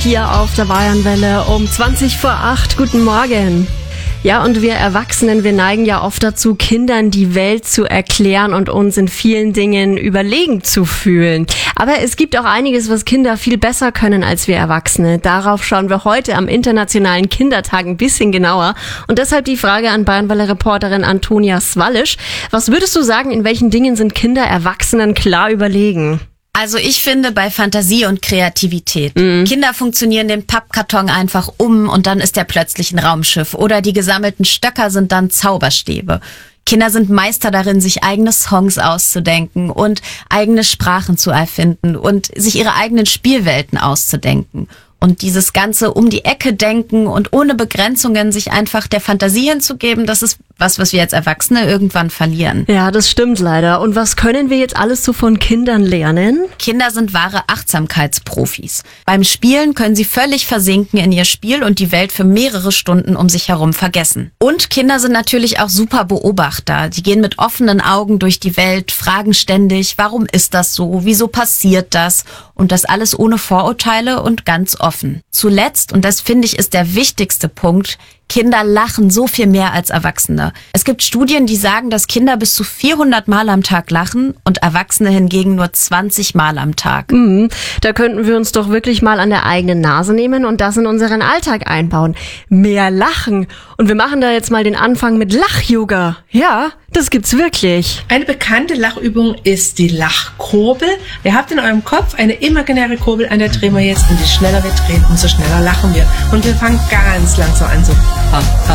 Hier auf der Bayernwelle um 7:20. Guten Morgen. Ja, und wir Erwachsenen, wir neigen ja oft dazu, Kindern die Welt zu erklären und uns in vielen Dingen überlegen zu fühlen. Aber es gibt auch einiges, was Kinder viel besser können als wir Erwachsene. Darauf schauen wir heute am Internationalen Kindertag ein bisschen genauer. Und deshalb die Frage an Bayernwelle-Reporterin Antonia Swallisch. Was würdest du sagen, in welchen Dingen sind Kinder Erwachsenen klar überlegen? Also ich finde bei Fantasie und Kreativität. Kinder funktionieren den Pappkarton einfach um und dann ist er plötzlich ein Raumschiff. Oder die gesammelten Stöcker sind dann Zauberstäbe. Kinder sind Meister darin, sich eigene Songs auszudenken und eigene Sprachen zu erfinden und sich ihre eigenen Spielwelten auszudenken. Und dieses ganze um die Ecke denken und ohne Begrenzungen sich einfach der Fantasie hinzugeben, das ist was wir als Erwachsene irgendwann verlieren. Ja, das stimmt leider. Und was können wir jetzt alles so von Kindern lernen? Kinder sind wahre Achtsamkeitsprofis. Beim Spielen können sie völlig versinken in ihr Spiel und die Welt für mehrere Stunden um sich herum vergessen. Und Kinder sind natürlich auch super Beobachter. Die gehen mit offenen Augen durch die Welt, fragen ständig, warum ist das so? Wieso passiert das? Und das alles ohne Vorurteile und ganz offen. Zuletzt, und das finde ich ist der wichtigste Punkt, Kinder lachen so viel mehr als Erwachsene. Es gibt Studien, die sagen, dass Kinder bis zu 400 Mal am Tag lachen und Erwachsene hingegen nur 20 Mal am Tag. Da könnten wir uns doch wirklich mal an der eigenen Nase nehmen und das in unseren Alltag einbauen. Mehr lachen. Und wir machen da jetzt mal den Anfang mit Lach-Yoga. Ja, das gibt's wirklich. Eine bekannte Lachübung ist die Lachkurbel. Ihr habt in eurem Kopf eine imaginäre Kurbel, an der drehen wir jetzt und je schneller wir drehen, umso schneller lachen wir. Und wir fangen ganz langsam an so.